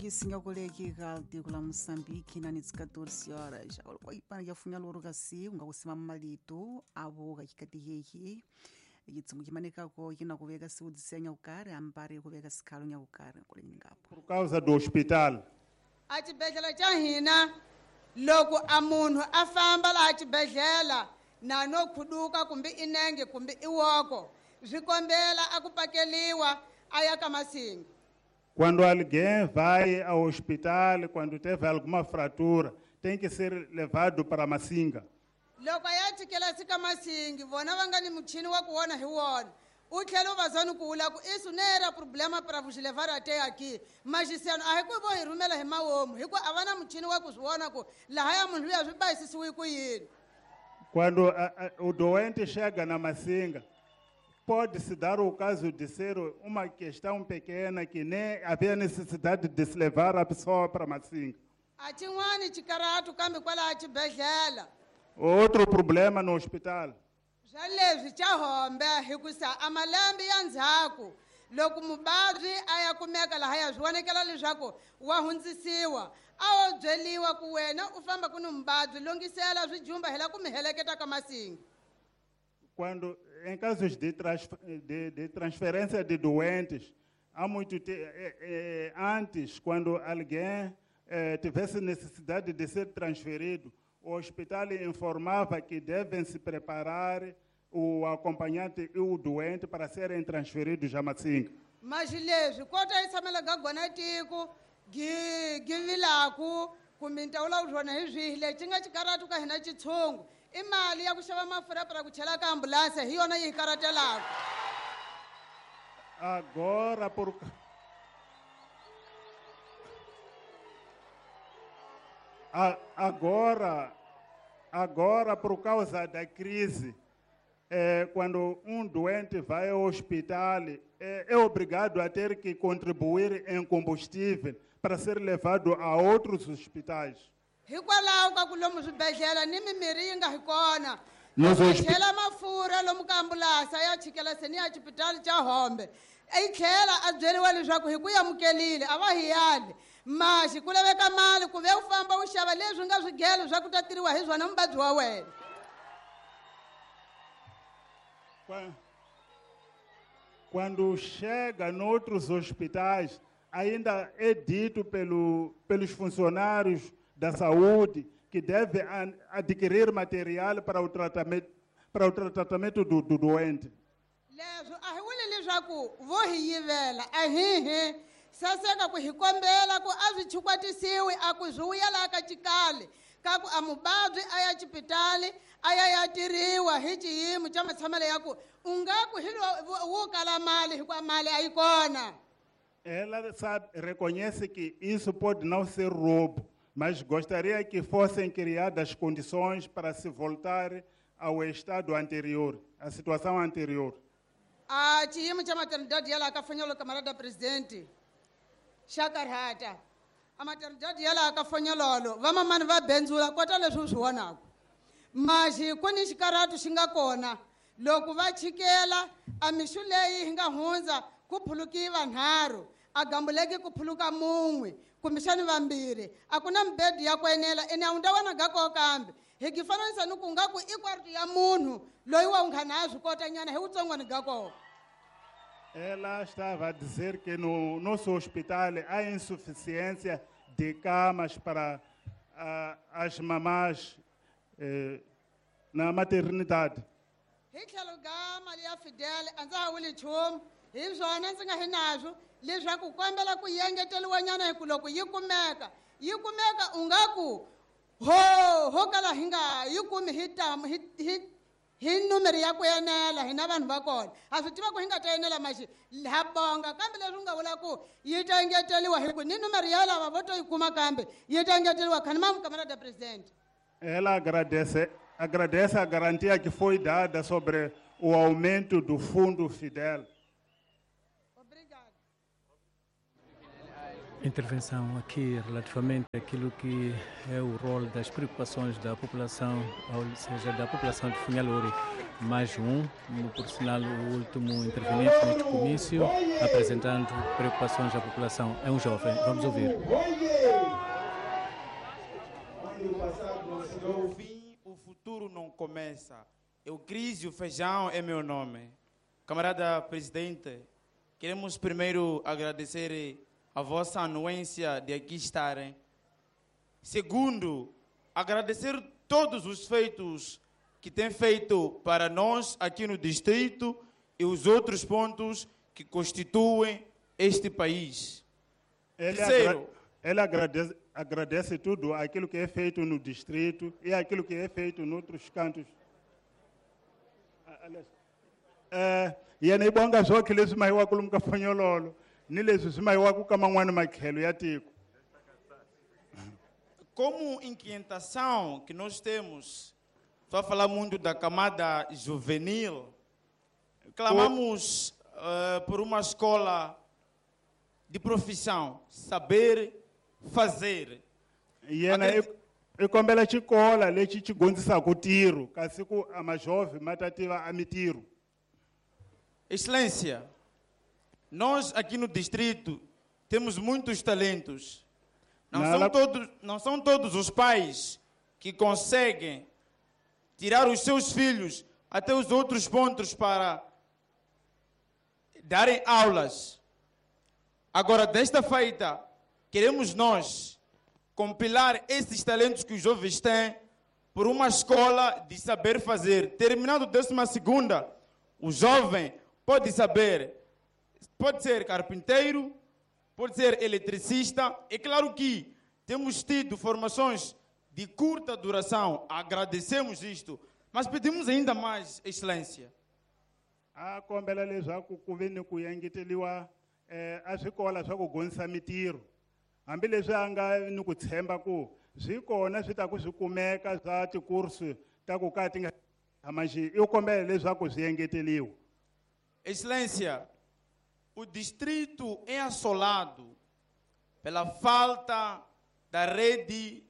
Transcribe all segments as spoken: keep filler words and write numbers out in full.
Senhor colega de Moçambique na catorze horas. Agora para já funha loro kasi unga usema malito abo kakikatihehi. Yitsungu kimaneka ko yina kuveka si udisenya ukare ampare kuveka sikalo nya ukare kulingapo. Por causa do hospital. A xibedhlele xa hina loko a munhu a famba laha xibedhlele na no khuduka kumbe inenge kumbe iwoko swi kombela a ku pakeliwa a ya ka Masinga. Quando alguém vai ao hospital, quando teve alguma fratura, tem que ser levado para Masinga. Loko ya tshikela sika Masinga vona va nga ni muchini wa ku wona hi wona u tlhela u va zoni ku vula ku isu nera problema para vu xilevara te aqui maxiseno a hi ku vo hi rhumela hi mawomu hi ku a va na muchini wa ku swi vona ku laha ya munhu luya swi bayisisiwi ku yini. Quando a, a, o doente chega na Masinga, pode-se dar o caso de ser uma questão pequena que nem havia necessidade de se levar a pessoa para Masinga. A tin'wani xikaratu kambe kwalaha xibedhlele. Outro problema no hospital. Swa leswi xa hombe hikusa a malembe ya ndzhaku loko muvabyi a ya kumeka lahaya swi vonekela leswaku wa hundzisiwa a wo byeliwa ku wena u famba ku ni muvabyi longisela swijumba hela ku mi heleketa ka Masinga. Quando, em casos de, trans, de, de transferência de doentes, há muito te, eh, eh, antes, quando alguém eh, tivesse necessidade de ser transferido, o hospital informava que devem se preparar o acompanhante e o doente para serem transferidos a Masinga. Mas leswi kota yi tshamela gagwana tiko gi gi vilaku kumbe ntawula swona hi swihi lexi nga xikaratu ka hina xitshungu i mali ya ku xava mafurha para ku chela ka ambulanse hi yona yi karatelaka. Agora por agora agora por causa da crise, é, quando um doente vai ao hospital, é, é obrigado a ter que contribuir em combustível para ser levado a outros hospitais. Hikwalaho ka ku lomu swibedhlele ni mimirhi yi nga hi kona Nos chela mafurha lomu ka ambulansa ya chikela seni ya xipitali xa Hombe i tlhela a byeriwa leswaku hi ku amukelile a va hi yali maxi ku laveka mali ku ve u famba u xava leswi nga swigelo swa ku tatiriwa hi swona muvabyi wa wena. Quando chega em outros hospitais, ainda é dito pelo, pelos funcionários da saúde que deve adquirir material para o tratamento, para o tratamento do, do doente. Leswo a hi vuli leswaku vo hi yivela a hi hi saseka ku hi kombela ku a swi chukwatisiwi a ku zwi vuya laha ka xikali ka ku a muvabyi a ya xipitali a ya ya tiriwa hi xiyimo xa matshamelo ya ku u nga ku hi wo kala mali hi ku mali a yi kona. Ela sabe, reconhece que isso pode não ser roubo, mas gostaria que fossem criadas condições para se voltar ao estado anterior, à situação anterior. A xiyimo xa maternidade ya laha ka Fanyolo camarada presidente xa karhata a maternidade ya laha ka Fanyololo vamamani va benzula kota leswi u swi vonaka maxi ku ni xikaratu xi nga kona loko va chikela a mixu leyi hi nga hundza ku phuluki vanharhu a gambuleki ku phuluka mun'we kumbexani vambirhi a ku na mibedi ya ku enela ene a wu ta vona ga koho kambe hi ki fananisa ni ku nga ku i kwarto ya munhu loyi wa unghana ya swi kota nyana hi wutsongwani ga koho. Ela estava a dizer que no nosso hospital há insuficiência de camas para uh, as mamás eh, na maternidade. Hi tlhelo ga mali ya Fidel a ndza ha vuli nchumu hi swona ndzi nga hi nazwo leswaku kombela ku yengeteliwa nyana hi ku loko yi kumeka yi kumeka u nga ku ho ho kala hi nga yi kumi hi tamu hi hi hi numeri ya ku enela hi na vanhu va kona a swi tiva ku hi nga ta enela maxi ha bonga kambe leswi nga vula ku yi ta engeteliwa hi ku ni numeri ya lava vo to yi kuma kambe yi ta engeteliwa khani mamu camarada presidente. Ela agradece agradece a garantia que foi dada sobre o aumento do fundo Fidel. Obrigado. Intervenção aqui relativamente àquilo que é o rol das preocupações da população, ou seja, da população de Funhalori. Mais um, por sinal, o último interveniente neste comício, apresentando preocupações da população. É um jovem, vamos ouvir. Onde o passado não se deu o fim, o futuro não começa. Eucrísio Feijão é meu nome. Camarada presidente, queremos primeiro agradecer a vossa anuência de aqui estarem. Segundo, agradecer todos os feitos que têm feito para nós aqui no distrito e os outros pontos que constituem este país. Ele, Terceiro, agra ele agradece, agradece tudo aquilo que é feito no distrito e aquilo que é feito em outros cantos. Eh, yena ibonga zonke lezi mayiwa kulumka Fanyololo ni lezi simayiwa ku kaman'wana makhelo ya tiko. como inquietação que nós temos, estou a falar muito da camada juvenil, clamamos uh, por uma escola de profissão, saber fazer. Yena Acredito- ikombela xikola lexi xi dyondzisaka tiro kasi ku amajove matativa a mitiro. Excelência, nós aqui no distrito temos muitos talentos. Não Não, são, ela- todos, não são todos os pais que conseguem tirar os seus filhos até os outros pontos para darem aulas. Agora, desta feita, queremos nós compilar esses talentos que os jovens têm por uma escola de saber fazer. Terminado a décima segunda, o jovem pode saber, pode ser carpinteiro, pode ser eletricista. É claro que temos tido formações de curta duração, agradecemos isto, mas pedimos ainda mais, excelência. A kombela leswaku ku ve ni ku engeteliwa eh, a swikola swa ku dyondzisa mitiro. Hambileswi a nga ni ku tshemba ku swi kona swi ta ku swi kumeka swa tikursi ta ku ka ti nga amaxi i kombela leswaku swi engeteliwa. Excelência, o distrito é assolado pela falta da rede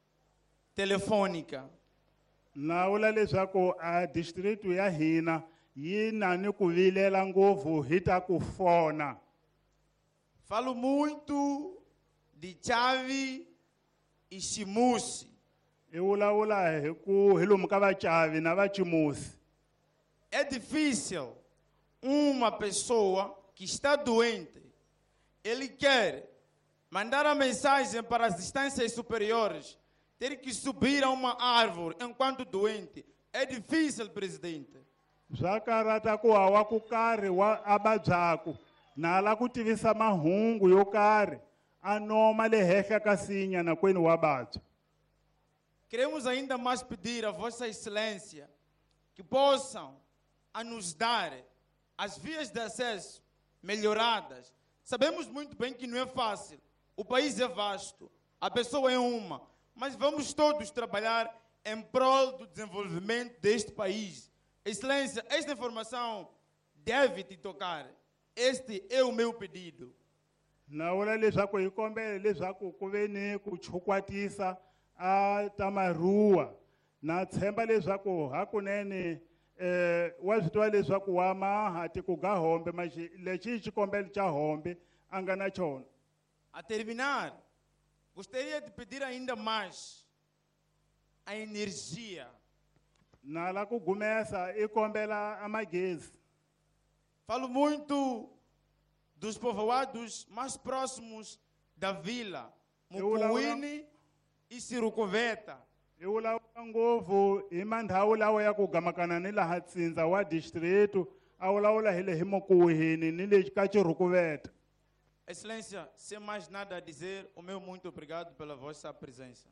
telefônica. Na vula leswaku a district ya hina yi na ni ku vilela ngopfu hi ta ku fona. Falo muito de chave e chimusi. I vulavula hi ku hi lomu ka vacavi na vacimusi. É difícil uma pessoa que está doente, ele quer mandar a mensagem para as instâncias superiores, ter que subir a uma árvore enquanto doente. É difícil, presidente. Swa karata ku hawa ku karhi wa ababyaku na la ku tivisa mahungu yo karhi a noma le henhla ka sinya na kweni wa babya. Queremos ainda mais pedir a Vossa Excelência que possam a nos dar as vias de acesso melhoradas. Sabemos muito bem que não é fácil. O país é vasto, a pessoa é uma, mas vamos todos trabalhar em prol do desenvolvimento deste país. Excelência, esta informação deve te tocar. Este é o meu pedido. Na vula leswaku hi kombela leswaku ku ve ni ku chukwatisa a ta maruwa na tshemba leswaku hakunene eh wa swi tiva leswaku wa mahati ku ga hombe maxi lexi hi xikombelo xa hombe a nga na xona. A terminar, gostaria de pedir ainda mais a energia. Na la ku gumesa i kombela a magezi. Falo muito dos povoados mais próximos da vila, Eu lá- Mucuíne e Sirucoveta. I vulavula ngopfu hi mandhawu lawa ya ku gamakana ni laha tsindza wa district a vulavula hi le hi Mokuhini ni le ka Cirukuveta. Excelência, sem mais nada a dizer, o meu muito obrigado pela vossa presença.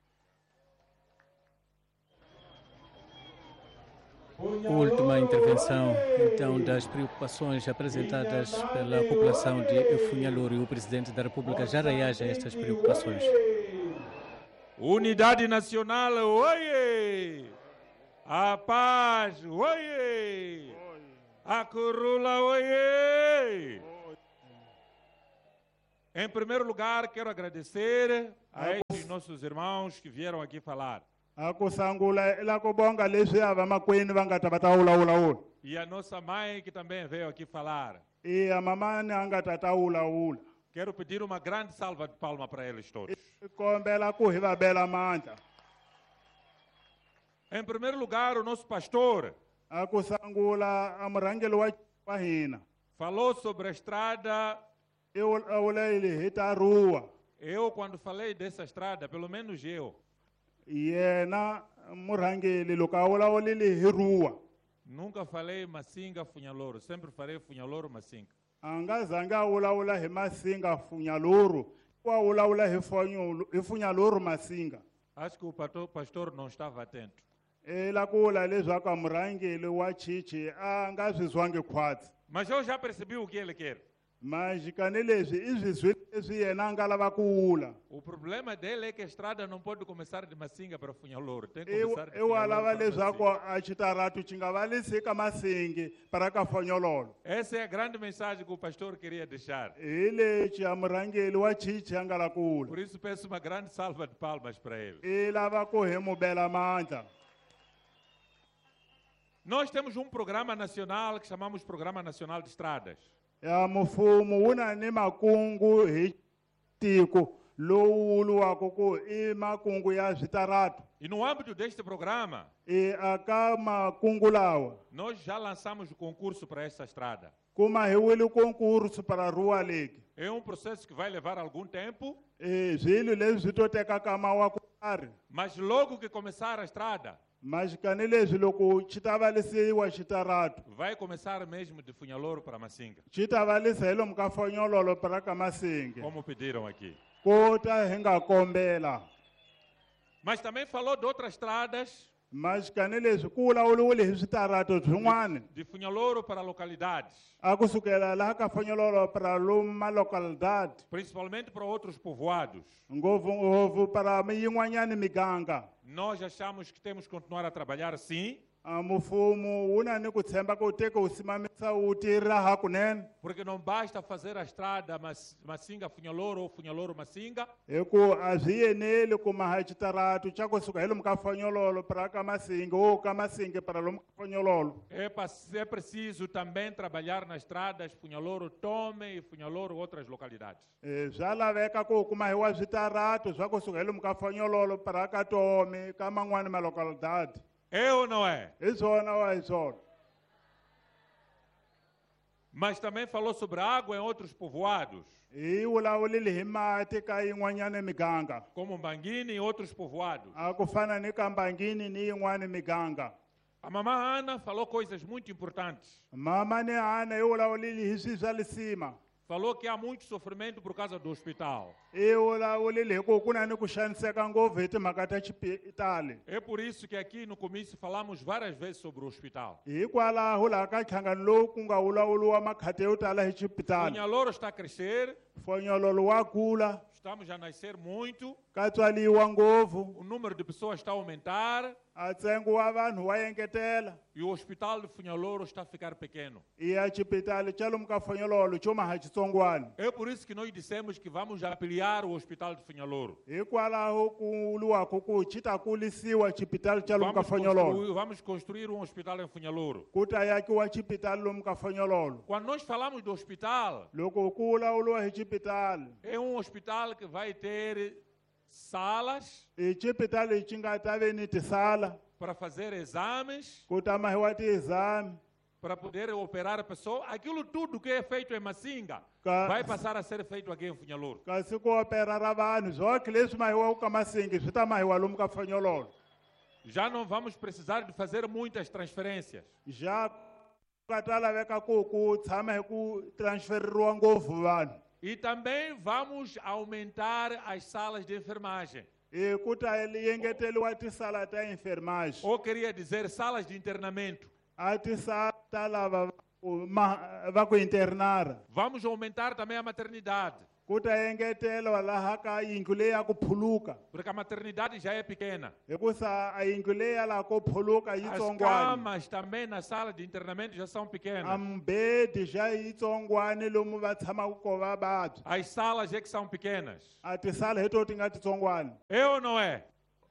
Última intervenção, então, das preocupações apresentadas pela população de Funhalori. O Presidente da República já reage a estas preocupações. Unidade Nacional, oie! A paz, oie! A curula, oie! Em primeiro lugar, quero agradecer a estes nossos irmãos que vieram aqui falar. A ku sangula ila ku bonga leswi a vamakwenu va nga ta va ta wulawula. E a nossa mãe que também veio aqui falar. E a mamani a nga ta ta wulawula. Quero pedir uma grande salva de palmas para eles todos. Kombela ku hi va bela mandla. Em primeiro lugar, o nosso pastor A ku sangula a murhangeri wa wa hina. falou sobre a estrada. I vula yini hi ta ruwa. Eu, quando falei dessa estrada, pelo menos eu, Yena murhangeri loko a wulawulile hi ruwa. nunca falei Masinga Funhaloro. Sempre falei Funhaloro Masinga. A nga zangi a wulawula hi Masinga Funyaluru. Wa wulawula hi Funyulu- hi Funyaluru Masinga. Acho que o pato- pastor não estava atento. E la ku vula leswaku a murhangeri wa chichi a nga swi zwangi khwatsi. Mas eu já percebi o que ele quer. Majikane leswi i swi zwile leswi yena a nga lava ku vula. O problema dele é que a estrada não pode começar de Masinga para Funhaloro. Tem que I começar de i wa Funhaloro lava para leswaku Masinga. a xitaratu xi nga valisi ka Masingi para ka Fonyololo. Essa é a grande mensagem que o pastor queria deixar. Hi lexi a murhangeri wa chichi a nga la ku vula. Por isso peço uma grande salva de palmas para ele. I lava ku hi mu bela mandla. Nós temos um programa nacional que chamamos Programa Nacional de Estradas. Ya mfumo wu na ni makungu hi tiko lowu vuriwaka ku i makungu ya switarata. E no âmbito deste programa, I aka makungu lawa nós já lançamos o concurso para esta estrada. ku mahiwile concurso para rua legi. É um processo que vai levar algum tempo, E zwilo leswi swi to teka kama wa ku karhi. mas logo que começar a estrada, Maxikane leswi loko xi ta valisiwa xitarata vai começar mesmo de Funhaloro para Masinga, xi ta valisa hi lomu ka Fonyololo para ka Masingi. como pediram aqui. Ku ta hi nga kombela. Mas também falou de outras estradas, Maxikane leswi ku vulavuriwile hi switarata swin'wana. de Funhaloro para localidades, A ku sukela laha ka Fonyololo para lomu malokalidade. principalmente para outros povoados. Ngopfungopfu para yin'wanyani miganga. Nós achamos que temos que continuar a trabalhar sim, A mfumo wu na ni ku tshemba ku wu teke wu simamisa wu tirha hakunene. porque não basta fazer a estrada Mas- Masinga Funhaloro ou Funhaloro Masinga, Hi ku a swi eneli ku maha xitaratu xa kusuka hi lomu ka Fonyololo para ka Masingi ou ka Masingi para lomu ka Fonyololo. é, pa- é preciso também trabalhar nas estradas Funhaloro Tome e Funhaloro outras localidades. Eh, swa laveka ku ku mahiwa switaratu swa kusuka hi lomu ka Fonyololo para ka Tome ka man'wani malokalidade. É ou não é? Hi swona wa hi swona. Mas também falou sobre água em outros povoados, Hi vulavulile hi mati ka yin'wanyani miganga. como Mbanguini e outros povoados. A ku fana ni ka Mbangini ni yin'wani miganga. A mamã Ana falou coisas muito importantes. Mama ni Ana hi vulavulile hi swi swa lisima. Falou que há muito sofrimento por causa do hospital. I vulavulile hi ku ku na ni ku xaniseka ngopfu hi timhaka ta xipitali. É por isso que aqui no comício falamos várias vezes sobre o hospital. Hikwalaho laha ka ntlhangano lowu ku nga vulavuriwa makhati yo tala hi xipitali. Funhaloro está a crescer, Fonyololo wa kula, estamos a nascer muito, ka tswaliwa ngopfu, o número de pessoas está a aumentar a ntsengo wa vanhu wa engetela. e o hospital de Funhaloro está a ficar pequeno. I ya xipitali xa lomu ka Fonyololo xo maha xitsongwana. É por isso que nós dissemos que vamos ampliar o hospital de Funhaloro. Hikwalaho ku vuriwaka ku xi ta kulisiwa xipitali xa lomu ka Vamos Fonyololo. construir, vamos construir um hospital em Funhaloro. Ku ta yakiwa xipitali lomu ka Fonyololo. Quando nós falamos do hospital, Loko ku vulavuriwa hi xipitali, é um hospital que vai ter salas i xipitali xi nga ta ve ni tisala, para fazer exames, ku ta mahiwa ti-exame. para poder operar a pessoa. Aquilo tudo que é feito em Masinga Ka- vai passar a ser feito aqui em Funhaloro. kasi ku operara vanhu zoke leswi mahiwaka ka Masingi swi ta mahiwa lomu ka Fonyololo. Já não vamos precisar de fazer muitas transferências. Já ku nga ta laveka ku ku tshama hi ku transfereriwa ngopfu vanhu. E também vamos aumentar as salas de enfermagem. I ku ta engeteliwa tisala ta enfermagem. Ou queria dizer salas de internamento. A tisala ta lava va ku ma- va ku internara. Vamos aumentar também a maternidade. ku ta engetela laha ka yindlu leyi ya ku phuluka porque a maternidade já é pequena. hikusa a yindlu leyi ya laha ko phuluka As yitsongwana camas também na sala de internamento já são a pequenas. mbedi xa yitsongwane lomu va tshamaka ko vavabyi As salas é que são pequenas. a tisala hi to ti nga titsongwana É ou não é?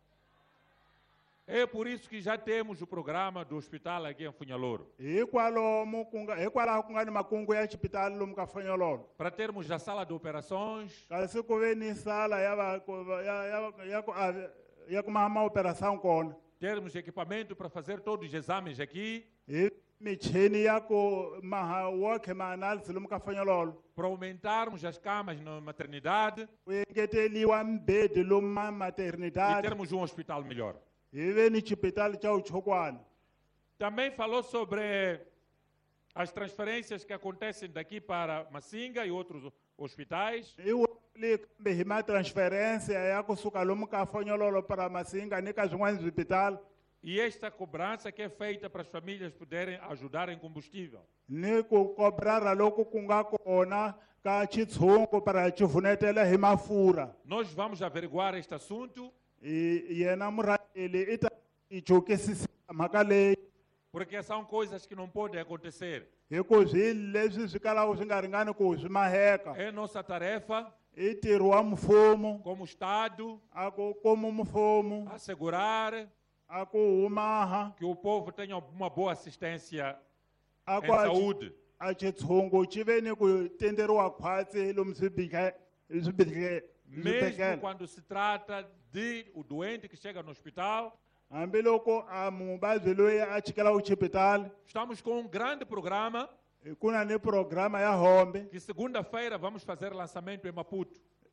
É por isso que já temos o programa do hospital aqui em Funhalouro. hikwalomu ku nga hikwalaho ku nga ni makungu ya xipitali lomu ka fanyololo Para termos a sala de operações, kasi ku ve ni sala ya va- ku va- ya- ya- ya ku a- ya ku maha maoperação kona termos equipamento para fazer todos os exames aqui, hi michini ya ku maha wokhe maanalisi lomu ka fanyololo para aumentarmos as camas na maternidade ku engeteliwa mbedi lomu ma e maternidade termos um hospital melhor. hi ve ni xipitali xa uchokwana Também falou sobre as transferências que acontecem daqui para Massinga e outros hospitais. hi wuli kambe hi matransferência ya kusuka lomu ka fanyololo para masinga ni ka swin'wana swipitali E esta cobrança que é feita para as famílias poderem ajudar em combustível. ni ku kobrara loku ku nga kona ka xitshungu para xi pfunetela hi mafurha Nós vamos averiguar este assunto, I- yena murhangeli i ta i jokisisa mhaka leyi porque são coisas que não podem acontecer. hi ku swi leswi swi kalaka swi nga ringani ku swi maheka É nossa tarefa, i ntirho wa mfumo como Estado, a ku komu mfumo assegurar a ku humaha que o povo tenha uma boa assistência a em ku a xi- saúde. a xitshungu xi ve ni ku tenderiwa khwatsi lomu swibedle- swibedle- Mesmo swibedhlele quando se trata de o doente que chega no hospital, hambiloko a muvabyi loyi a chikelaku xipitali estamos com um grande programa ku na ni programa ya hombe que segunda-feira vamos fazer lançamento em Maputo.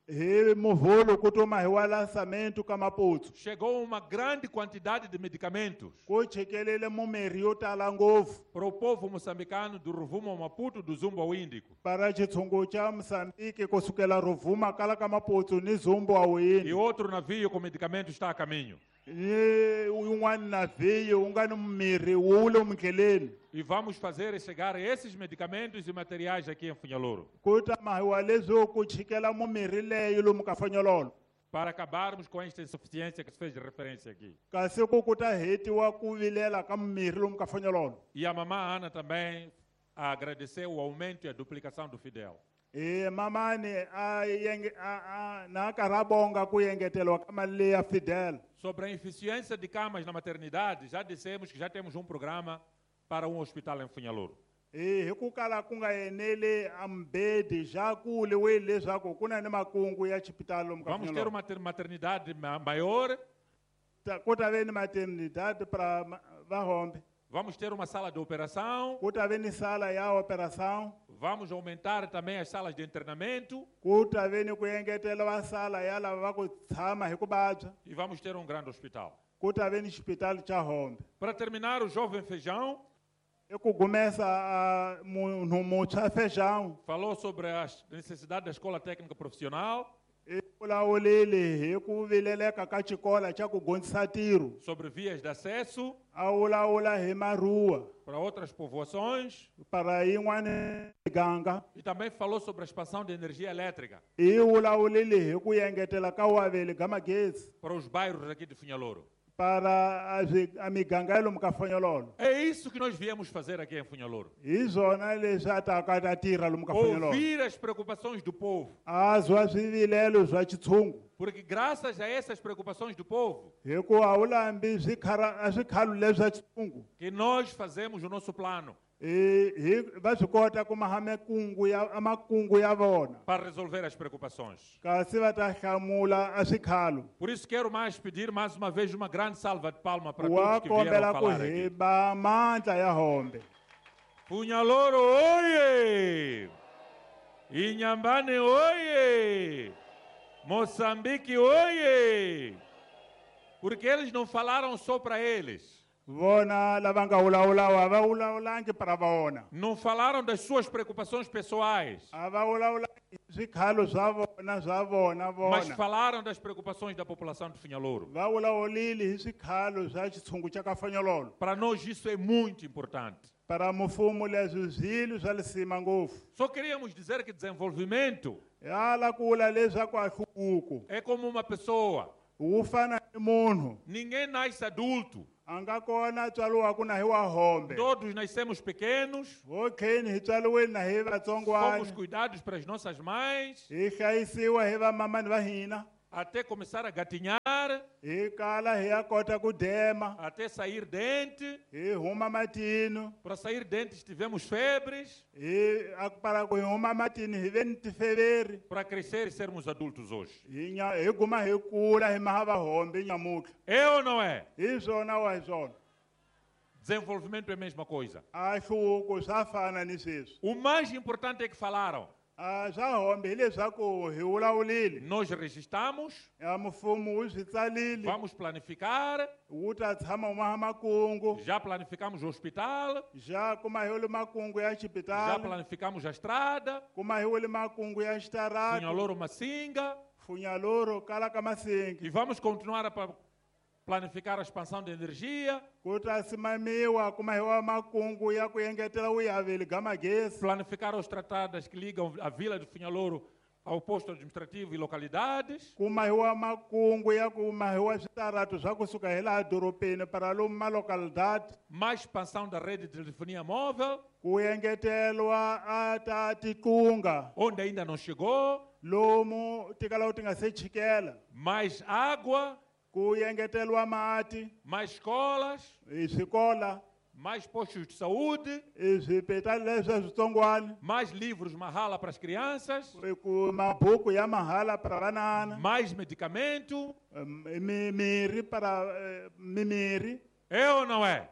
hi muvhulu ku tuma hi wa lansamento ka maputsu Chegou uma grande quantidade de medicamentos ku chekelele mumirhi yo tala ngopfu para o povo moçambicano do Ruvumo ao Maputo, do Zumbo ao Índico. para xitshungu xa Moçambique kusukela Ruvuma kala ka maputsu ni Zumbo wa E Wini outro navio com medicamentos está a caminho. ni un'wana navhiyo wu nga ni mirhi wu le mundleleni E vamos fazer chegar esses medicamentos e materiais aqui em Funhalouro, ku ta mahiwa leswo ku chikela mumirhi leyi lomu ka fanyololo para acabarmos com esta insuficiência que se fez referência aqui. kasi ku ku ta hetiwa ku vilela ka mimirhi lomu ka fanyololo E a mamã Ana também agradeceu o aumento e a duplicação do Fidel. e mamani a yenge a a na karhi a bonga ku engeteriwa ka mali leyi ya Fidel Sobre a eficiência de camas na maternidade, já dissemos que já temos um programa para um hospital em Funhalouro. e hi ku kala ku nga eneli a mbedi xa kuliwe leswaku ku na ni makungu ya xipitali lomu ka Vamos ter Fanyololo. uma ter- maternidade ma- maior, Ta- ku ta ve ni maternidade para ma- vahombe vamos ter uma sala de operação, ku ta ve ni sala ya operação vamos aumentar também as salas de internamento ku ta ve ni ku engeteliwa sala ya lava va ku tshama hi ku vabya e vamos ter um grande hospital. ku ta ve ni xipitali xa hombe Para terminar, o jovem Feijão i ku gumesa a munhu muntshwa feijão falou sobre a necessidade da escola técnica profissional, i vulavulile hi ku vileleka ka xikola xa ku dyondzisa ntirho sobre vias de acesso a vulavula hi maruwa para outras povoações para yin'wana miganga e também falou sobre a expansão de energia elétrica i vulavulile hi ku engetela ka wavele ka magezi para os bairros aqui de Funhalouro. para a swi- a miganga ya lomu ka fanyololo É isso que nós viemos fazer aqui em Funhalouro. hi zwona leswi a taka ta tirha lomu ka fanyololo Ouvir as preocupações do povo. a zwa swivilelo swa xitshungu Porque graças a essas preocupações do povo hikuva a wu lambi swikhara- a swikhalu leswa xitshungu que nós fazemos o nosso plano hi hi- va swi kota ku maha makungu ya a makungu ya vona para resolver as preocupações. kasi va ta hlamula a swikhalu Por isso quero mais pedir mais uma vez uma grande salva de palmas para wa todos que vieram kombela ku falar aqui. heba mandla ya hombe Funhalouro, oie! Inhambane, oie! Moçambique, oie! Porque eles não falaram só para eles. vona lava nga vulavulawa a va vulavulangi para vona Não falaram das suas preocupações pessoais. a va vulavulangi hi swikhalu swa vona swa vona Mas vona falaram das preocupações da população de Funhalouro. va vulavulile hi swikhalu swa xitshungu xa ka fanyololo Para nós isso é muito importante. para mufumo leswi zwilo swa le cima ngopfu. Só queríamos dizer que desenvolvimento Hala kula leswaku a hluvuko é como uma pessoa. wu fana ni munhu. Ninguém nasce adulto. A nga kona tswaliwaku na hi wa hombe. Todos nascemos pequenos. Hokheni hi tswaliweni na hi Fomos vatsongwana. cuidados pelas nossas mães Hi hlayisiwa hi vamamani va hina. até começar a gatinhar, Hi kala hi ya kota ku dema. até sair dente. Hi huma matino. Para sair dentes tivemos febres. Hi a- para ku hi huma matini hi ve ni tifeveri. Para crescer e sermos adultos hoje. Hi nya- hi guma hi kula hi maha va hombe nyamutlha. É ou não é? Hi swona wa hi swona. Desenvolvimento é a mesma coisa. A hluvuko swa fana ni sweswi. O mais importante é que falaram. A swa hombe hi leswaku hi vulavulile. Nós registramos, Ya mfumo wu swi tsalile. vamos planificar, Wu ta tshama wu maha makungu. já planificamos o hospital, Já kuma hi wule makungu ya já xipitali. planificamos a estrada, Kuma hi wule makungu ya xitarata. Funhaloro Massinga, Funyaloro kala ka masingi. e vamos continuar a pa- planificar a expansão de energia, Ku ta simamiwa kuma hi wa makungu ya ku engetela vuyaveli bya magezi. planificar as tratadas que ligam a vila de Funhaloro ao posto administrativo e localidades, Kuma hi wa makungu ya ku ma hi wa switarato swa kusuka hi laha doropeni para lomu malokalidade. mais expansão da rede de telefonia móvel, Ku engetelwa a ta tiqunga onde ainda não chegou, lomu ti kalawu ti nga se chikela. mais água, Ku engetelwa mati, mais escolas, i swikola, mais postos de saúde, i swipitali leswa switsongwana, mais livros Mahala para as crianças, i ku mabuku ya mahala para vanana, mais medicamento. em, mimiri para eh, mimiri. É ou não é?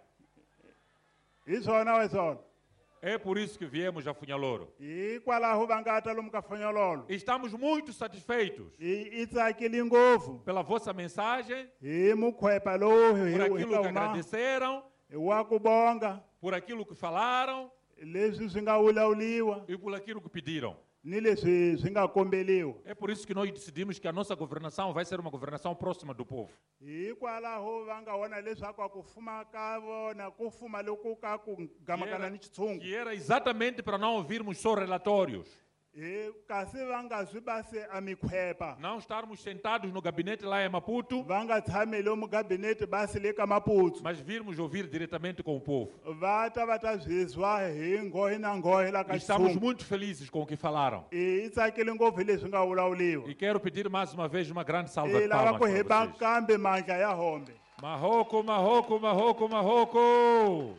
Hi swona wa swona. É por isso que viemos a Funhaloro. Hikwalaho va nga ta lomu ka Fanyololo. Estamos muito satisfeitos Hi i tsakile ngopfu pela vossa mensagem, hi mukhwepa lowu hi por hi aquilo que nga huma agradeceram, hi wa ku bonga por aquilo que falaram leswi swi nga vulavuriwa e por aquilo que pediram. ni leswi swi nga kombeliwa. É por isso que nós decidimos que a nossa governação vai ser uma governação próxima do povo. Hikwalaho va nga vona leswaku a ku fuma ka vona ku fuma loku ka ku Que gamakana era, ni xitshungu. que era exatamente para não ouvirmos só relatórios, Hi kasi va nga swi base a mikhwepa. não estarmos sentados no gabinete lá em Maputo, Va nga tshami lomu gabinete basi le ka maputsu. mas virmos ouvir diretamente com o povo. Va ta va ta zwisiwa hi nghohe na nghohe la ka Estamos xitshungu. muito felizes com o que falaram. I tsakile ngopfu hi leswi nga vulavuriwa. E quero pedir mais uma vez uma grande salva I de lava palmas ku para heba vocês. kambe mandla ya hombe. Marroco, Marroco, Marroco, Marroco.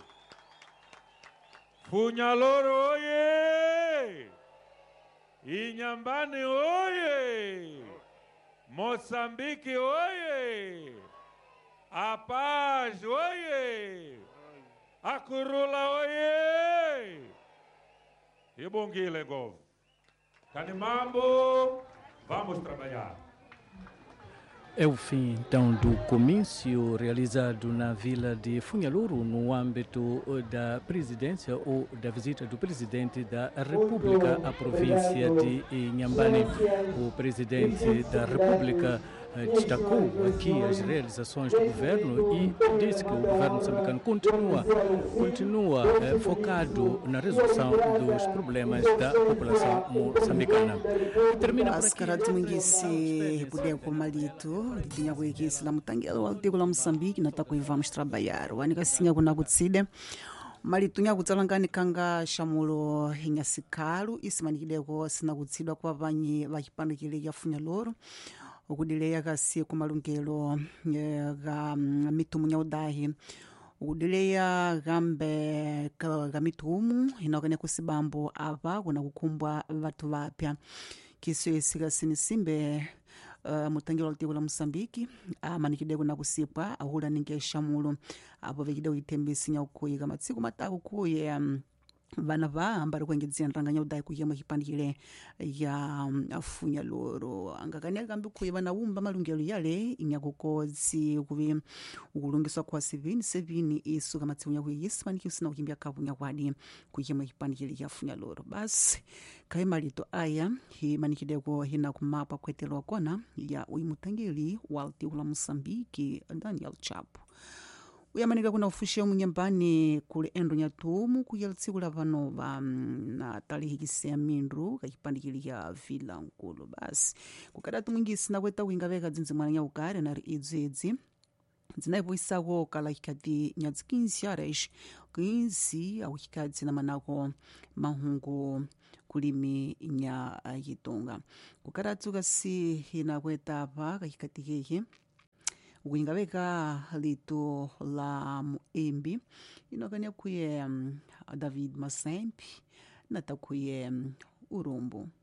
Funhaloro, oye! Inhambane, oye! Moçambique, oye! A Paz, oye! A Curula, oye! E Bonguile, Gov. Canimambo, vamos trabalhar. É o fim, então, do comício realizado na vila de Funhaloro, no âmbito da presidência ou da visita do presidente da República à província de Inhambane. O presidente da República eh, destacou aqui as realizações do governo e disse que o governo moçambicano continua, continua eh, focado na resolução dos problemas da população moçambicana. Termina por aqui. Askarati mwingisi hipudeko malito lidinya kuikisi la mutangelo wa tiko la Moçambique na tako vamos trabalhar wanika singa kuna kutside malito nya kutsalangani kanga shamulo hinyasikalu isimanikideko sina kutsidwa kwa vanyi vakipandikile ya Funhaloro ukudileya kasi kumalungelo eh, ga mm, mitumu nya udahi ukudileya gambe ka- ga mitumu inakane kusibambo apa kuna kukumbwa vatu vapya kiso esi kasinisimbe uh, mutangelo wa tiko la Moçambique amanikideko na kusipwa ahula ninge shamulo apo vikideko itembesi nya ukuyiga matsiku matatu kuye um, vana vahamba kuengedzera nranganya udai kuyema kipandikile ya um, Funhaloro angakani kambi kuye vana umba malungelo yale inyakukodzi kuvi ukulungiswa kwa sevini sevini isuka matsiku nyakuyisi maniki usina kukimbia kapu nyakwadi kuyema kipandikile ya Funhaloro basi kai malito aya himanikideko hina kumapa kwetelwa kona ya uimutangeli wa tiko la Moçambique Daniel Chapo uyamanika kuna ufuxia munyambani kuli endo nyatumu kuyela tsiku la vanova na talihikisia mindru kakipandikili kya vila nkulu basi kukadatu mwingisi na weta wingaveka dzinzi mwana nyaukare nari idzedzi dzinaivoisako kala hikati nyadzi quinze horas quinze au hikati na manako mahungu kulimi nya yitunga kukadatu kasi hinakweta pa kahikati hehe wingaveka litu la muembi inokania kuye um, David Masempi natakuye um, urumbu